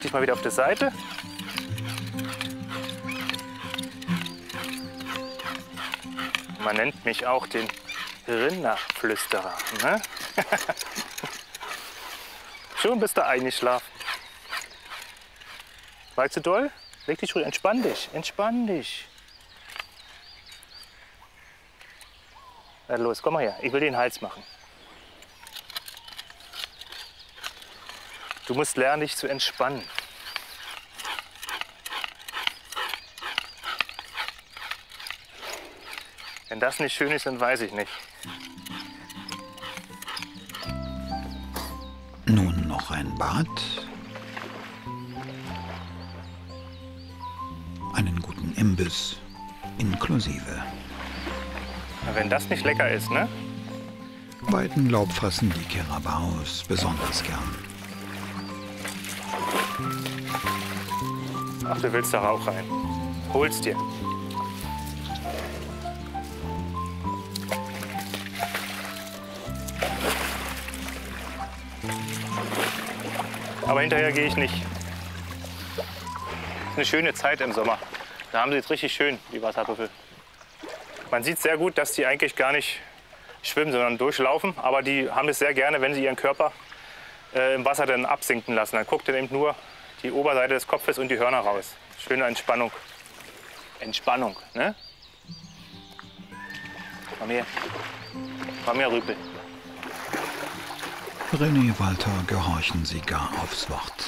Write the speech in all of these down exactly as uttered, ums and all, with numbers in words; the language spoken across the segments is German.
Ich mal wieder auf der Seite. Man nennt mich auch den Rinderflüsterer. Ne? Schon bist du eingeschlafen. War zu doll? Leg dich ruhig, entspann dich, entspann dich. Na los, komm mal her, ich will den Hals machen. Du musst lernen, dich zu entspannen. Wenn das nicht schön ist, dann weiß ich nicht. Nun noch ein Bad. Einen guten Imbiss inklusive. Na, wenn das nicht lecker ist, ne? Weidenlaub fressen die Kerabaos besonders gern. Ach, du willst da Rauch rein. Hol's dir. Aber hinterher gehe ich nicht. Das ist eine schöne Zeit im Sommer. Da haben sie es richtig schön, die Wasserbüffel. Man sieht sehr gut, dass die eigentlich gar nicht schwimmen, sondern durchlaufen. Aber die haben es sehr gerne, wenn sie ihren Körper äh, im Wasser dann absinken lassen. Dann guckt ihr eben nur die Oberseite des Kopfes und die Hörner raus. Schöne Entspannung. Entspannung, ne? Komm her. Komm her, Rüpel. René Walter gehorchen sie gar aufs Wort.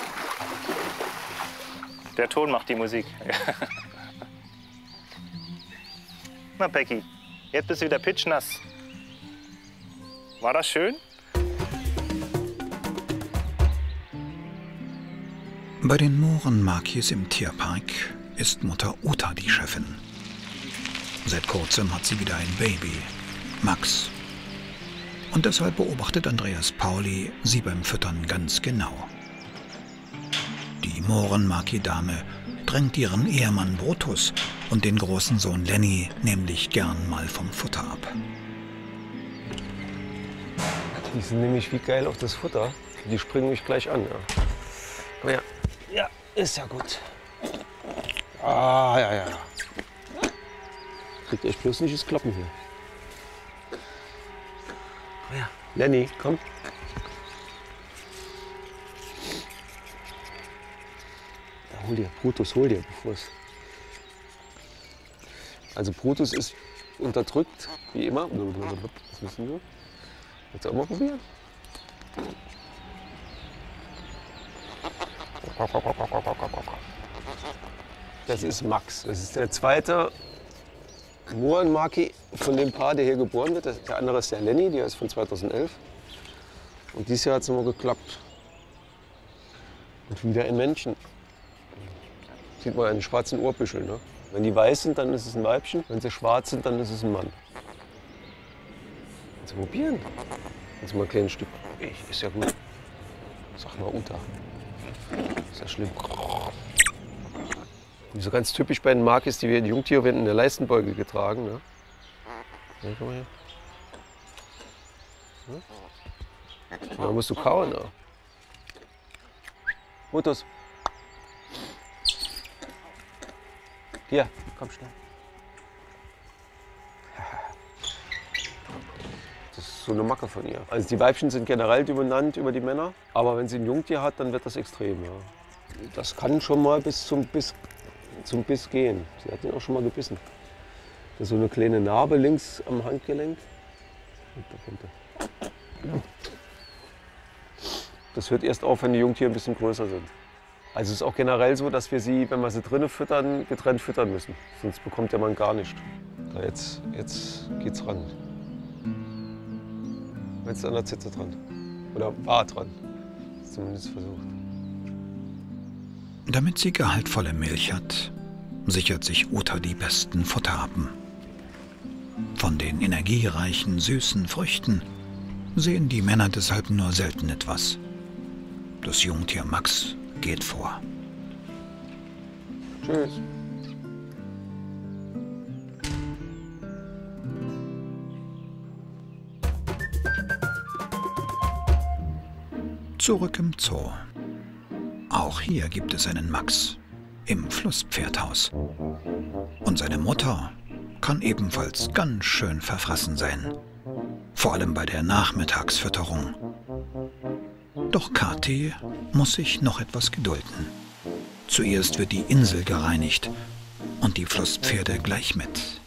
Der Ton macht die Musik. Na, Becky, jetzt bist du wieder pitschnass. War das schön? Bei den Mohrenmakis im Tierpark ist Mutter Uta die Chefin. Seit kurzem hat sie wieder ein Baby, Max. Und deshalb beobachtet Andreas Pauli sie beim Füttern ganz genau. Die Mohrenmaki-Dame drängt ihren Ehemann Brutus und den großen Sohn Lenny nämlich gern mal vom Futter ab. Die sind nämlich wie geil auf das Futter. Die springen mich gleich an. Ja. Komm her. Ja, ist ja gut. Ah, ja, ja. Kriegt euch bloß nicht das Klappen hier. Komm her. Lenny, komm. Ja, hol dir, Brutus, hol dir, bevor es... Also Brutus ist unterdrückt, wie immer. Das müssen wir. Willst du auch mal probieren? Das ist Max. Das ist der zweite Mohrenmaki von dem Paar, der hier geboren wird. Der andere ist der Lenny, der ist von zweitausendelf. Und dieses Jahr hat es nochmal geklappt. Und wieder ein Männchen. Sieht man einen schwarzen Ohrbüschel. Ne? Wenn die weiß sind, dann ist es ein Weibchen. Wenn sie schwarz sind, dann ist es ein Mann. Kannst du probieren? Kannst du mal ein kleines Stück. Ich, ist ja gut. Sag mal, Uta. Ist ja schlimm. Und so ganz typisch bei den Makis, die werden Jungtiere werden in der Leistenbeuge getragen. Ne? Ja, komm mal her. Ja? Da musst du kauen. Ne? Brutus. Hier, komm schnell. Das ist so eine Macke von ihr. Also die Weibchen sind generell dominant über die Männer, aber wenn sie ein Jungtier hat, dann wird das extrem. Ja. Das kann schon mal bis zum Biss, zum Biss gehen. Sie hat ihn auch schon mal gebissen. Das ist so eine kleine Narbe links am Handgelenk. Das hört erst auf, wenn die Jungtiere ein bisschen größer sind. Also es ist auch generell so, dass wir sie, wenn wir sie drinnen füttern, getrennt füttern müssen. Sonst bekommt der Mann gar nichts. Da jetzt, jetzt geht's ran. Jetzt ist an der Zitze dran. Oder war dran. Ist zumindest versucht. Damit sie gehaltvolle Milch hat, sichert sich Uta die besten Futterhappen. Von den energiereichen, süßen Früchten sehen die Männer deshalb nur selten etwas. Das Jungtier Max geht vor. Tschüss. Zurück im Zoo. Auch hier gibt es einen Max im Flusspferdhaus. Und seine Mutter kann ebenfalls ganz schön verfressen sein. Vor allem bei der Nachmittagsfütterung. Doch Kathi muss sich noch etwas gedulden. Zuerst wird die Insel gereinigt und die Flusspferde gleich mit.